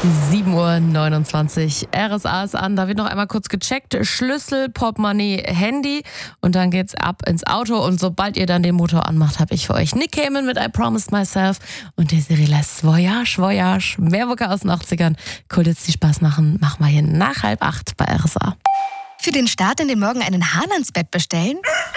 7:29 Uhr. RSA ist an. Da wird noch einmal kurz gecheckt. Schlüssel, Portemonnaie, Handy. Und dann geht's ab ins Auto. Und sobald ihr dann den Motor anmacht, habe ich für euch Nick Cayman mit I Promised Myself und Desiree Les Voyage, Voyage. Mehr Mucke aus den 80ern. Cool, jetzt die Spaß machen wir hier nach 7:30 bei RSA. Für den Start in den Morgen einen Hahn ans Bett bestellen?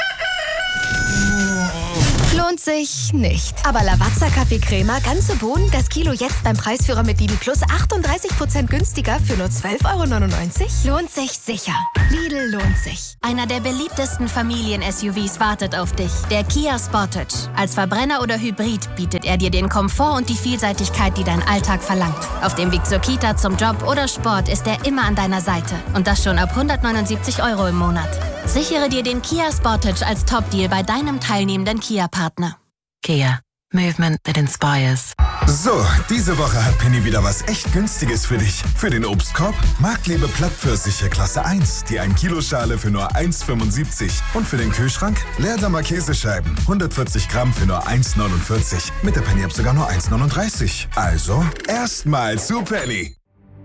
Lohnt sich nicht. Aber Lavazza Kaffee-Crema, ganze Bohnen, das Kilo jetzt beim Preisführer mit Lidl Plus 38% günstiger für nur 12,99 €? Lohnt sich sicher. Lidl lohnt sich. Einer der beliebtesten Familien-SUVs wartet auf dich. Der Kia Sportage. Als Verbrenner oder Hybrid bietet er dir den Komfort und die Vielseitigkeit, die dein Alltag verlangt. Auf dem Weg zur Kita, zum Job oder Sport ist er immer an deiner Seite. Und das schon ab 179 € im Monat. Sichere dir den Kia Sportage als Top-Deal bei deinem teilnehmenden Kia-Partner. Kia. Movement that inspires. So, diese Woche hat Penny wieder was echt Günstiges für dich. Für den Obstkorb Marktliebe Plattpfirsiche Klasse 1, die 1-Kilo-Schale für nur 1,75. Und für den Kühlschrank Leerdammer Käsescheiben, 140 Gramm für nur 1,49. Mit der Penny-App sogar nur 1,39. Also, erstmal zu Penny.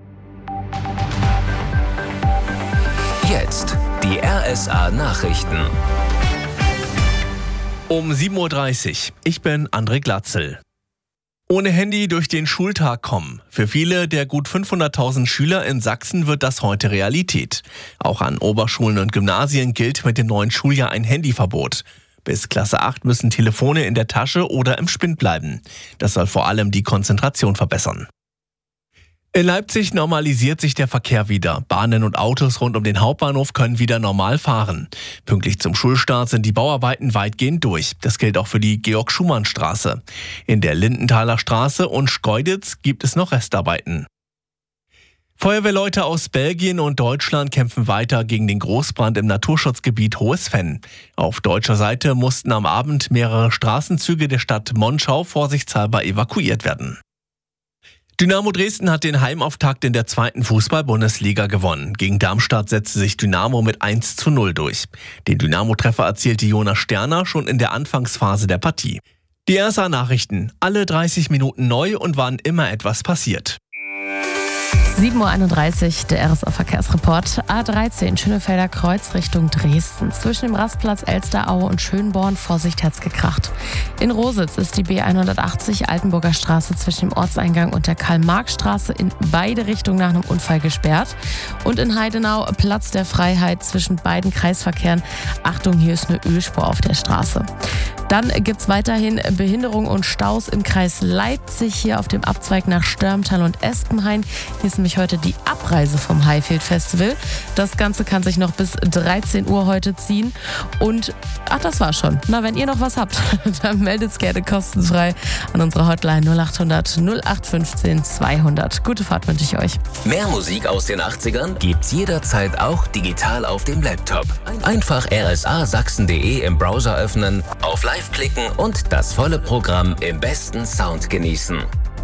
Jetzt die RSA-Nachrichten. Um 7:30 Uhr. Ich bin André Glatzel. Ohne Handy durch den Schultag kommen. Für viele der gut 500.000 Schüler in Sachsen wird das heute Realität. Auch an Oberschulen und Gymnasien gilt mit dem neuen Schuljahr ein Handyverbot. Bis Klasse 8 müssen Telefone in der Tasche oder im Spind bleiben. Das soll vor allem die Konzentration verbessern. In Leipzig normalisiert sich der Verkehr wieder. Bahnen und Autos rund um den Hauptbahnhof können wieder normal fahren. Pünktlich zum Schulstart sind die Bauarbeiten weitgehend durch. Das gilt auch für die Georg-Schumann-Straße. In der Lindenthaler Straße und Schkeuditz gibt es noch Restarbeiten. Feuerwehrleute aus Belgien und Deutschland kämpfen weiter gegen den Großbrand im Naturschutzgebiet Hohes Venn. Auf deutscher Seite mussten am Abend mehrere Straßenzüge der Stadt Monschau vorsichtshalber evakuiert werden. Dynamo Dresden hat den Heimauftakt in der 2. Fußball-Bundesliga gewonnen. Gegen Darmstadt setzte sich Dynamo mit 1:0 durch. Den Dynamo-Treffer erzielte Jonas Sterner schon in der Anfangsphase der Partie. Die RSA-Nachrichten, alle 30 Minuten neu und wann immer etwas passiert. 7:31 Uhr, der RSA-Verkehrsreport. A13 Schönefelder Kreuz Richtung Dresden. Zwischen dem Rastplatz Elsteraue und Schönborn, Vorsicht, hat's gekracht. In Rositz ist die B180 Altenburger Straße zwischen dem Ortseingang und der Karl-Marx-Straße in beide Richtungen nach einem Unfall gesperrt. Und in Heidenau Platz der Freiheit zwischen beiden Kreisverkehren. Achtung, hier ist eine Ölspur auf der Straße. Dann gibt's weiterhin Behinderung und Staus im Kreis Leipzig, hier auf dem Abzweig nach Störmtal und Espenhain. Hier ist nämlich heute die Abreise vom Highfield Festival. Das Ganze kann sich noch bis 13 Uhr heute ziehen. Und, das war's schon. Na, wenn ihr noch was habt, dann meldet's gerne kostenfrei an unsere Hotline 0800 0815 200. Gute Fahrt wünsche ich euch. Mehr Musik aus den 80ern gibt's jederzeit auch digital auf dem Laptop. Einfach rsasachsen.de im Browser öffnen, auf Live klicken und das volle Programm im besten Sound genießen.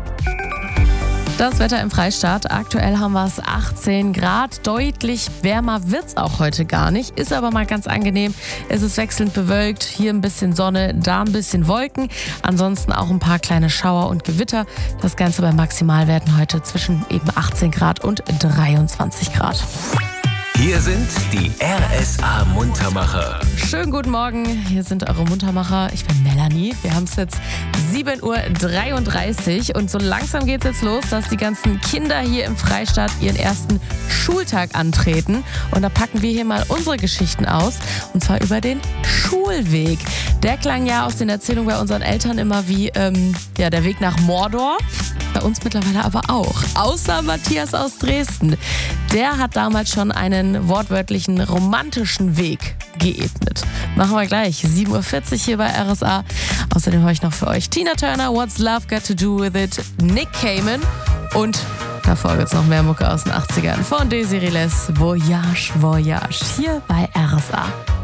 Das Wetter im Freistaat. Aktuell haben wir es 18 Grad. Deutlich wärmer wird es auch heute gar nicht. Ist aber mal ganz angenehm. Es ist wechselnd bewölkt. Hier ein bisschen Sonne, da ein bisschen Wolken. Ansonsten auch ein paar kleine Schauer und Gewitter. Das Ganze bei Maximalwerten heute zwischen eben 18 Grad und 23 Grad. Hier sind die RSA-Muntermacher. Schönen guten Morgen, hier sind eure Muntermacher. Ich bin Melanie. Wir haben es jetzt 7:33 Uhr und so langsam geht es jetzt los, dass die ganzen Kinder hier im Freistaat ihren ersten Schultag antreten. Und da packen wir hier mal unsere Geschichten aus, und zwar über den Schulweg. Der klang ja aus den Erzählungen bei unseren Eltern immer wie der Weg nach Mordor. Bei uns mittlerweile aber auch. Außer Matthias aus Dresden. Der hat damals schon einen wortwörtlichen romantischen Weg geebnet. Machen wir gleich. 7:40 Uhr hier bei RSA. Außerdem habe ich noch für euch Tina Turner, What's Love Got to Do With It, Nick Cayman und davor gibt's noch mehr Mucke aus den 80ern von Desiree Les, Voyage, Voyage hier bei RSA.